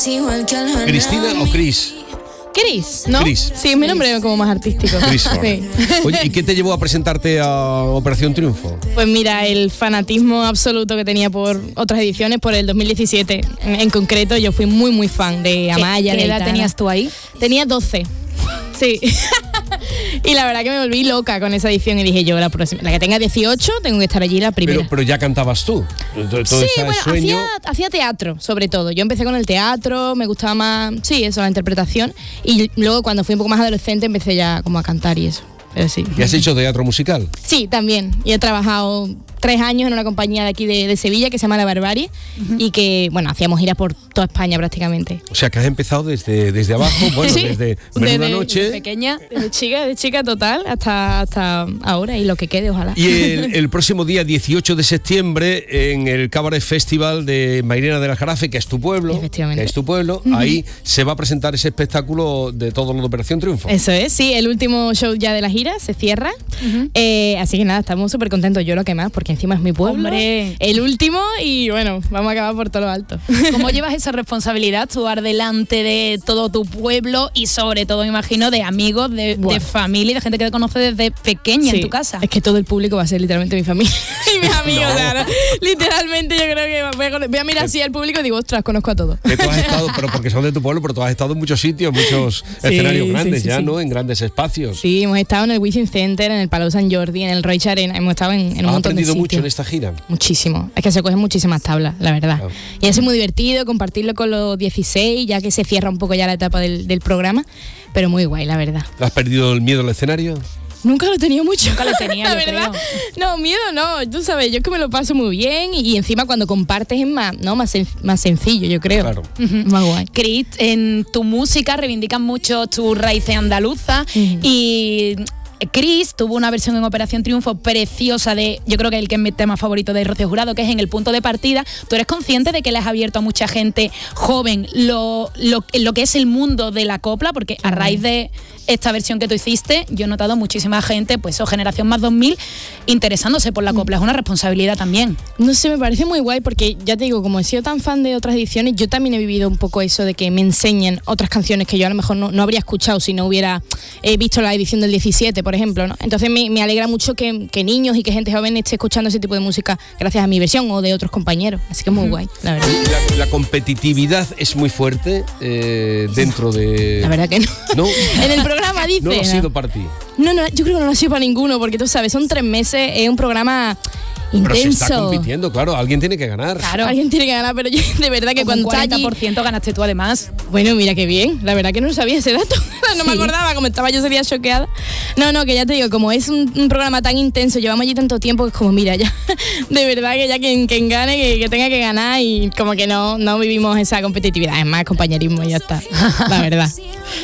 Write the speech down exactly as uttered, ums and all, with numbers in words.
¿Cristina o Cris? Cris, ¿no? Cris. Sí, es mi nombre como más artístico. Cris. Sí. Oye, ¿y qué te llevó a presentarte a Operación Triunfo? Pues mira, el fanatismo absoluto que tenía por otras ediciones, por el dos mil diecisiete en, en concreto, yo fui muy muy fan de Amaya. ¿Qué, qué de edad Aitana. tenías tú ahí? Tenía doce. Sí. Y la verdad que me volví loca con esa edición y dije yo, la próxima, la que tenga dieciocho, tengo que estar allí la primera. Pero, pero ya cantabas tú. Todo sí, ese bueno, sueño... hacía, hacía teatro, sobre todo. Yo empecé con el teatro, me gustaba más, sí, eso, la interpretación. Y luego cuando fui un poco más adolescente empecé ya como a cantar y eso. Pero sí. ¿Y has hecho teatro musical? Sí, también. Y he trabajado tres años en una compañía de aquí de, de Sevilla que se llama La Barbarie, uh-huh. y que, bueno, hacíamos giras por toda España prácticamente. O sea, que has empezado desde, desde abajo, bueno, sí, desde Menuda desde, Noche. Desde pequeña, de chica, de chica total, hasta, hasta ahora y lo que quede, ojalá. Y el, el próximo día dieciocho de septiembre en el Cabaret Festival de Mairena del Aljarafe, que es tu pueblo, efectivamente, que es tu pueblo, uh-huh. ahí se va a presentar ese espectáculo de todo lo de Operación Triunfo. Eso es, sí, el último show ya de la gira se cierra, uh-huh. eh, así que nada, estamos súper contentos, yo lo que más, porque encima es mi pueblo. Hombre. El último y bueno, vamos a acabar por todo lo alto. ¿Cómo llevas esa responsabilidad, actuar delante de todo tu pueblo y sobre todo, me imagino, de amigos, de, de familia y de gente que te conoce desde pequeña, sí, en tu casa? Es que todo el público va a ser literalmente mi familia y mis amigos, no. O sea, ¿no? Literalmente yo creo que voy a, voy a mirar así al público y digo, ostras, conozco a todos. Que tú has estado, pero porque son de tu pueblo, pero tú has estado en muchos sitios, muchos sí, escenarios grandes sí, sí, ya, sí. ¿no? En grandes espacios. Sí, hemos estado en el Wizzing Center, en el Palau Sant Jordi, en el Roig Arena, hemos estado en, en un montón de sitios. ¿Has aprendido mucho en esta gira? Muchísimo, es que se cogen muchísimas tablas, la verdad. Claro. Y ha sido muy divertido compartirlo con los dieciséis, ya que se cierra un poco ya la etapa del, del programa, pero muy guay, la verdad. ¿Has perdido el miedo al escenario? Nunca lo he tenido mucho. Nunca lo tenía, la verdad. Creo. No, miedo no, tú sabes, yo es que me lo paso muy bien y, y encima cuando compartes es más, ¿no? más, sen- más sencillo, yo creo. Claro. Uh-huh. Más guay. Cris, en tu música reivindican mucho tus raíces andaluzas, uh-huh. y Cris tuvo una versión en Operación Triunfo preciosa de, yo creo que el que es mi tema favorito de Rocío Jurado, que es En el punto de partida. ¿Tú eres consciente de que le has abierto a mucha gente joven lo, lo, lo que es el mundo de la copla? Porque a raíz de esta versión que tú hiciste, yo he notado muchísima gente, pues o generación más dos mil, interesándose por la copla. Es una responsabilidad también. No sé, me parece muy guay porque, ya te digo, como he sido tan fan de otras ediciones, yo también he vivido un poco eso de que me enseñen otras canciones que yo a lo mejor no, no habría escuchado si no hubiera eh, visto la edición del diecisiete, por ejemplo, ¿no? Entonces me, me alegra mucho que, que niños y que gente joven esté escuchando ese tipo de música gracias a mi versión o de otros compañeros. Así que es muy guay, la verdad. La, la competitividad es muy fuerte eh, dentro de... La verdad que no. ¿No? En el programa dice... No lo ha sido para ti. No, no, yo creo que no lo ha sido para ninguno, porque tú sabes, son tres meses, es un programa intenso. Pero se está compitiendo, claro, alguien tiene que ganar. Claro, alguien tiene que ganar, pero yo de verdad que como cuando un cuarenta por ciento ganaste tú además. Bueno, mira qué bien, la verdad que no sabía ese dato, no sí. me acordaba, como estaba yo sería choqueada. No, no, que ya te digo, como es un, un programa tan intenso, llevamos allí tanto tiempo que es como, mira, ya, de verdad que ya quien, quien gane, que, que tenga que ganar y como que no, no vivimos esa competitividad, es más compañerismo y ya está, la verdad.